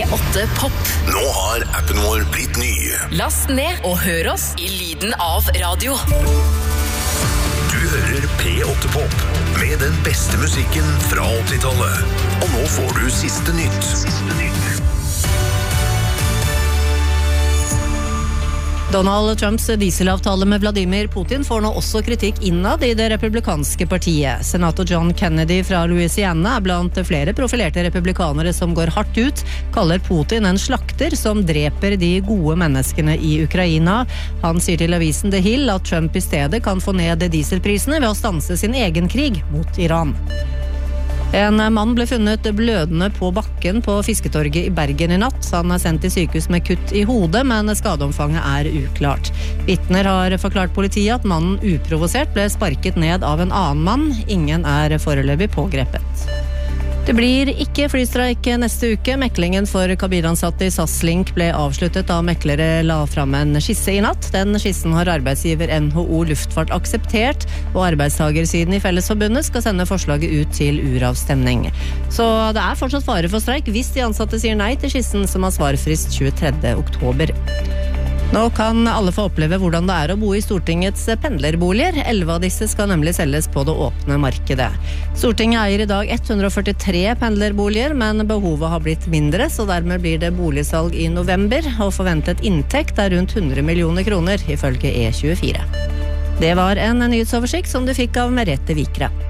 108 Pop. Nå har appen vår blitt ny. Last ned og hør oss i lyden av radio. Du hører P8 Pop med den beste musikken fra 80-tallet. Og nå får du siste nytt. Donald Trumps dieselavtale med Vladimir Putin får nå også kritikk innad i det republikanske partiet. Senator John Kennedy fra Louisiana er blant flere profilerte republikanere som går hardt ut, kaller Putin en slakter som dreper de gode menneskene i Ukraina. Han sier til avisen The Hill at Trump i stedet kan få ned dieselprisene ved å stanse sin egen krig mot Iran. En mann ble funnet blødende på bakken på Fisketorget i Bergen i natt. Han er sendt til sykehus med kutt i hodet, men skadeomfanget er uklart. Vitner har forklart politiet at mannen uprovosert ble sparket ned av en annen mann. Ingen er foreløpig pågrepet. Det blir ikke flystreik neste uke. Meklingen for kabinansatte i SAS-Link ble avsluttet da meklere la fram en skisse i natt. Den skissen har arbeidsgiver NHO Luftfart akseptert, og arbeidstagersiden i Fellesforbundet skal sende forslaget ut til uravstemning. Så det er fortsatt fare for streik hvis de ansatte sier nei til skissen som har svarfrist 23. oktober. Nå kan alle få oppleve hvordan det er å bo i Stortingets pendlerboliger. 11 av disse skal nemlig selges på det åpne markedet. Stortinget eier i dag 143 pendlerboliger, men behovet har blitt mindre, så dermed blir det boligsalg i november, og forventet inntekt er rundt 100 millioner kroner, ifølge E24. Det var en nyhetsoversikt som du fikk av Merete Vikre.